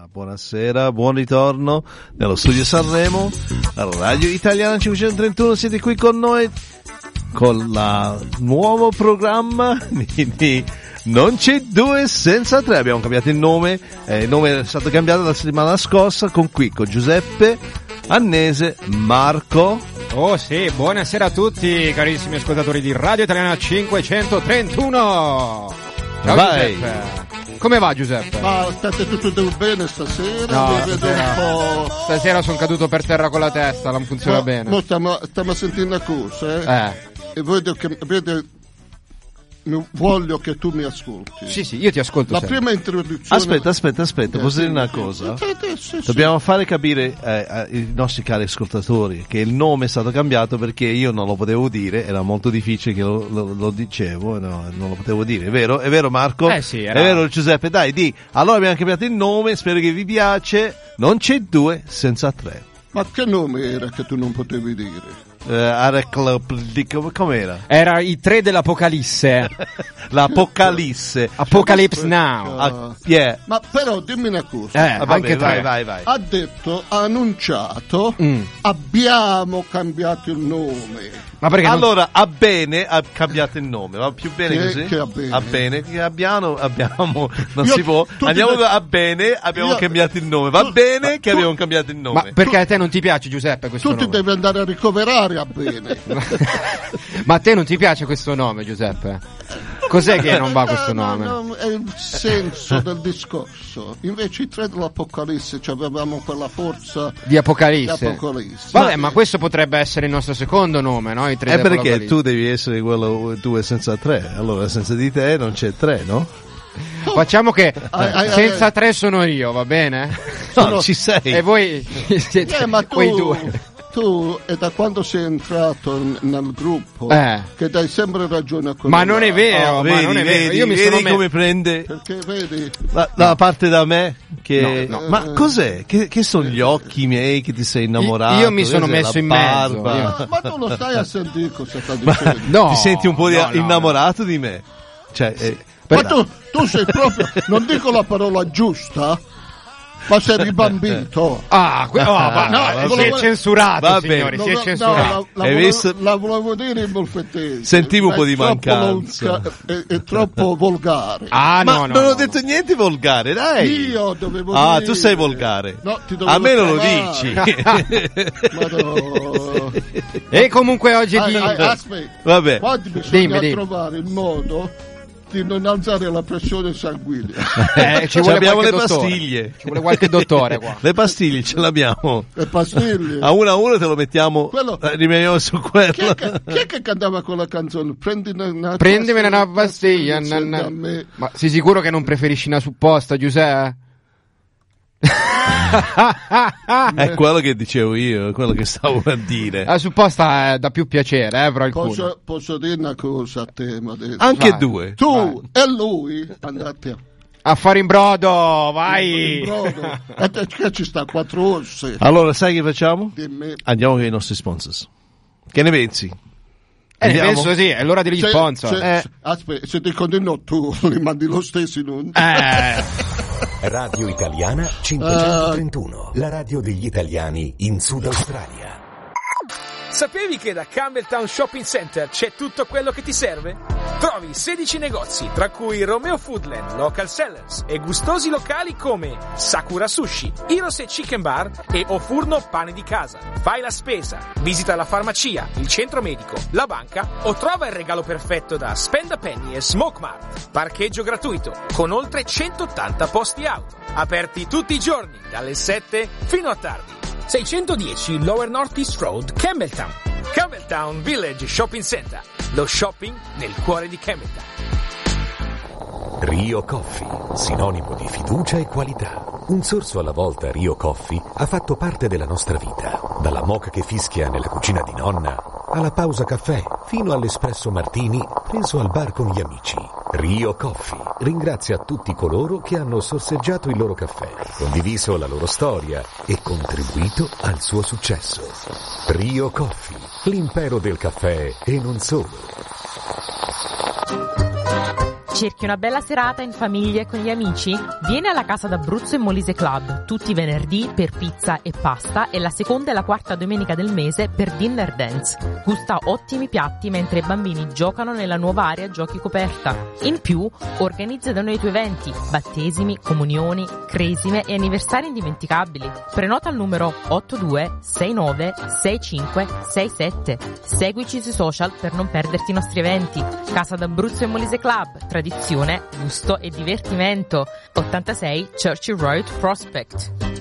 Buonasera, buon ritorno nello studio Sanremo, Radio Italiana 531, siete qui con noi con il nuovo programma di Non c'è due senza tre. Abbiamo cambiato il nome è stato cambiato la settimana scorsa con Giuseppe, Annese, Marco. Oh sì, buonasera a tutti carissimi ascoltatori di Radio Italiana 531. Ciao Vai. Giuseppe. Come va Giuseppe? Ma state tutto bene stasera? No, Mi vedo un po'... Stasera sono caduto per terra con la testa, non funziona bene. No, stiamo sentendo cose, e vedo che voglio che tu mi ascolti. Sì, io ti ascolto La sempre. prima introduzione... Aspetta, posso dire una cosa? Dobbiamo fare capire ai nostri cari ascoltatori che il nome è stato cambiato perché io non lo potevo dire, era molto difficile che lo dicevo, no, non lo potevo dire, è vero Marco? Sì, È vero Giuseppe, dai, di. Allora abbiamo cambiato il nome, spero che vi piace, Non c'è due senza tre. Ma che nome era che tu non potevi dire? Com'era? Era i tre dell'Apocalisse. L'Apocalisse. Apocalypse Now. Yeah. Ma però dimmi una cosa. Anche tre. Vai. Ha annunciato, abbiamo cambiato il nome. Ma perché allora ha bene ha cambiato il nome, va più bene così? Che ha bene? Ha bene, che abbiamo non si può. Andiamo a bene, abbiamo cambiato il nome. Va bene che abbiamo cambiato il nome. Ma perché a te non ti piace Giuseppe questo Tu nome? ti devi andare a ricoverare a bene. Ma a te non ti piace questo nome Giuseppe? Cos'è che non va questo nome? No, è il senso del discorso. Invece i tre dell'Apocalisse avevamo quella forza Di Apocalisse. Vabbè, ma questo potrebbe essere il nostro secondo nome, no? I tre È perché dell'Apocalisse. tu devi essere quello due senza tre. Allora senza di te non c'è tre, no? Facciamo che senza tre sono io, va bene? No, ci sei. E voi siete ma quei due. Tu è da quando sei entrato nel gruppo che dai sempre ragione a quello. Ma non è vero, ma non è vero. Io mi sono come prende perché vedi la parte da me che No. ma cos'è? Che sono gli occhi miei che ti sei innamorato? Io mi sono messo in mezzo. ma tu lo stai a sentire cosa sta dicendo. No, ti senti un po' no. innamorato di me? Cioè, ma tu sei proprio, non dico la parola giusta, ma sei ribambito. Si è censurato, Va signori, bene. si è censurato. La volevo dire in molfettese. Sentivo un po' di mancanza. È troppo volgare. Non ho detto niente volgare, dai. Io dovevo dire. Tu sei volgare. No, ti a me non lo provare. dici. E comunque oggi aspetta. Vabbè. Oggi bisogna Dimmi. trovare il modo di non alzare la pressione sanguigna. Ci vuole abbiamo le qualche dottore. pastiglie. Ci vuole qualche dottore qua. Le pastiglie ce l'abbiamo. Le pastiglie. A uno te lo mettiamo. Rimaniamo su quello. Chi è che cantava quella canzone? Prendimi una pastiglia. Ma sei sicuro che non preferisci una supposta, Giuseppe? È quello che dicevo io, è quello che stavo per dire. La supposta dà più piacere, però il culo. Posso dire una cosa a te, Anche Vai. due. Tu e lui andate a fare in brodo, vai. in brodo. E te che ci sta 4 orse. Allora, sai che facciamo? Dimmi. Andiamo con i nostri sponsors. Che ne pensi? Penso sì, è l'ora degli sponsor. Aspetta, se dico di no tu li mandi lo stesso in un... Radio Italiana 531, la radio degli italiani in Sud Australia. Sapevi che da Campbelltown Shopping Center c'è tutto quello che ti serve? Trovi 16 negozi, tra cui Romeo Foodland, Local Sellers e gustosi locali come Sakura Sushi, Hirose Chicken Bar e Ofurno Pane di Casa. Fai la spesa, visita la farmacia, il centro medico, la banca o trova il regalo perfetto da Spend a Penny e Smoke Mart. Parcheggio gratuito, con oltre 180 posti auto. Aperti tutti i giorni, dalle 7 fino a tardi. 610 Lower North East Road, Campbelltown. Campbelltown Village Shopping Center. Lo shopping nel cuore di Campbelltown. Rio Coffee, sinonimo di fiducia e qualità. Un sorso alla volta Rio Coffee ha fatto parte della nostra vita. Dalla moka che fischia nella cucina di nonna, alla pausa caffè, fino all'espresso martini preso al bar con gli amici. Rio Coffee ringrazia tutti coloro che hanno sorseggiato il loro caffè, condiviso la loro storia e contribuito al suo successo. Rio Coffee, l'impero del caffè e non solo. Cerchi una bella serata in famiglia e con gli amici? Vieni alla Casa d'Abruzzo e Molise Club, tutti i venerdì per pizza e pasta e la seconda e la quarta domenica del mese per dinner dance. Gusta ottimi piatti mentre i bambini giocano nella nuova area giochi coperta. In più, organizza da noi i tuoi eventi, battesimi, comunioni, cresime e anniversari indimenticabili. Prenota al numero 82696567. Seguici sui social per non perderti i nostri eventi. Casa d'Abruzzo e Molise Club, tradizione, gusto e divertimento. 86 Churchill Road, Prospect.